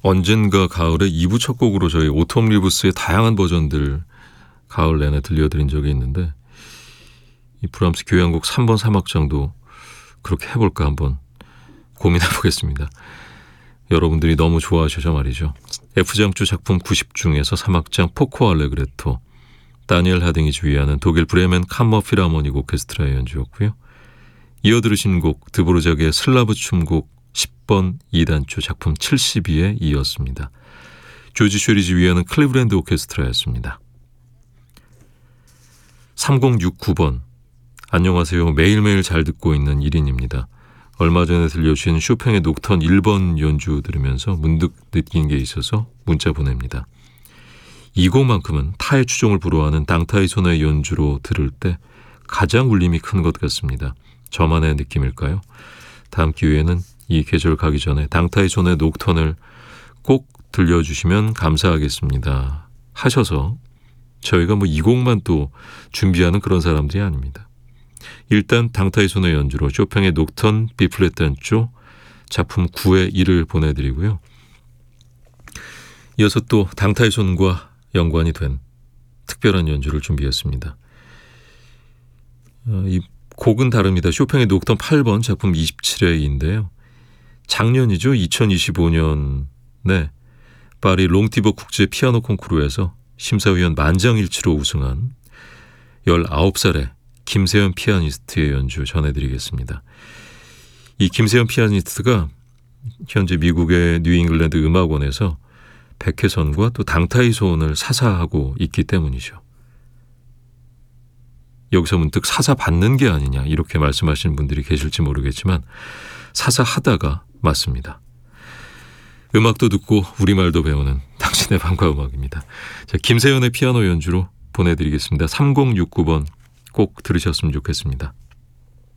언젠가 가을에 2부 첫 곡으로 저희 오톰 리브스의 다양한 버전들 가을 내내 들려드린 적이 있는데 이 브람스 교향곡 3번 사막장도 그렇게 해볼까 한번 고민해보겠습니다. 여러분들이 너무 좋아하셔서 말이죠. F장조 작품 90 중에서 사막장 포코 알레그레토, 다니엘 하딩이 주의하는 독일 브레멘 캄머 필하모닉 오케스트라의 연주였고요. 이어 들으신 곡 드보르작의 슬라브 춤곡 10번 2단조 작품 72에 이었습니다. 조지 쉐리지 위하는 클리브랜드 오케스트라였습니다. 3069번 안녕하세요. 매일매일 잘 듣고 있는 1인입니다. 얼마 전에 들려주신 쇼팽의 녹턴 1번 연주 들으면서 문득 느낀 게 있어서 문자 보냅니다. 이 곡만큼은 타의 추종을 불허하는 당타의 손의 연주로 들을 때 가장 울림이 큰 것 같습니다. 저만의 느낌일까요? 다음 기회에는 이 계절 가기 전에 당타의 손의 녹턴을 꼭 들려주시면 감사하겠습니다. 하셔서 저희가 이 곡만 또 준비하는 그런 사람들이 아닙니다. 일단 당타의 손의 연주로 쇼팽의 녹턴 B플랫 단조 작품 9의 1을 보내드리고요. 이어서 또 당타의 손과 연관이 된 특별한 연주를 준비했습니다. 이 곡은 다릅니다. 쇼팽의 녹턴 8번 작품 27회인데요. 작년이죠. 2025년에 파리 롱티버 국제 피아노 콩쿠르에서 심사위원 만장일치로 우승한 19살의 김세현 피아니스트의 연주 전해드리겠습니다. 이 김세현 피아니스트가 현재 미국의 뉴잉글랜드 음악원에서 백혜선과 또 당타의 손을 사사하고 있기 때문이죠. 여기서 문득 사사받는 게 아니냐 이렇게 말씀하시는 분들이 계실지 모르겠지만 사사하다가 맞습니다. 음악도 듣고 우리말도 배우는 당신의 밤과 음악입니다. 자, 김세현의 피아노 연주로 보내드리겠습니다. 3069번 꼭 들으셨으면 좋겠습니다.